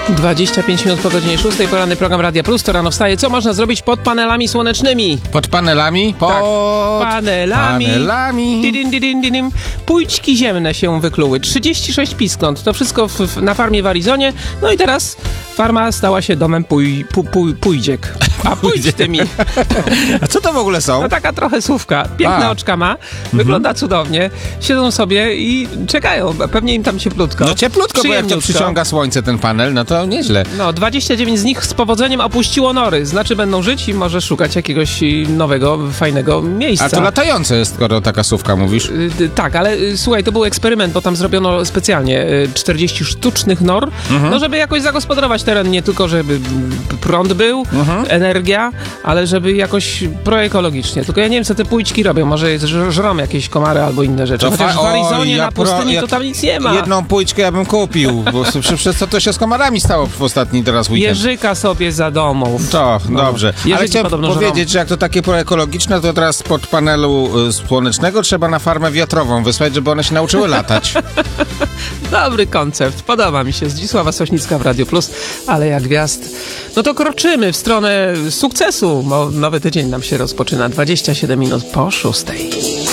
25 minut po godzinie 6, poranny program Radia Plus, to rano wstaje. Co można zrobić pod panelami słonecznymi? Pod panelami? Tak, panelami. Panelami. Didim. Pójdźki ziemne się wykluły. 36 piskąt. To wszystko na farmie w Arizonie. No i teraz farma stała się domem pójdziek. A pójdź tymi. A co to w ogóle są? No taka trochę słówka. Piękne oczka ma. Wygląda cudownie. Siedzą sobie i czekają. Pewnie im tam cieplutko. No cieplutko, bo jak to przyciąga słońce ten panel, no to nieźle. No, 29 z nich z powodzeniem opuściło nory. Znaczy będą żyć i może szukać jakiegoś nowego, fajnego miejsca. A to latające jest, skoro taka słówka mówisz. Tak, ale słuchaj, to był eksperyment, bo tam zrobiono specjalnie 40 sztucznych nor, no żeby jakoś zagospodarować teren, nie tylko żeby prąd był, energia, ale żeby jakoś proekologicznie. Tylko ja nie wiem, co te pójdźki robią. Może żrą jakieś komary albo inne rzeczy. To chociaż w Arizonie na pustyni to tam nic nie ma. Jedną pójdźkę ja bym kupił, bo przez co to się z komarami stało w ostatni teraz weekend. Jeżyka sobie za domów. To, dobrze. Ale chciałem powiedzieć, żrą. że jak to takie proekologiczne, to teraz pod panelu słonecznego trzeba na farmę wiatrową wysłać, żeby one się nauczyły latać. Dobry koncept. Podoba mi się. Zdzisława Sośnicka w Radio Plus, ale jak gwiazd. No to kroczymy w stronę sukcesu, bo nowy tydzień nam się rozpoczyna. 27 minut po 6.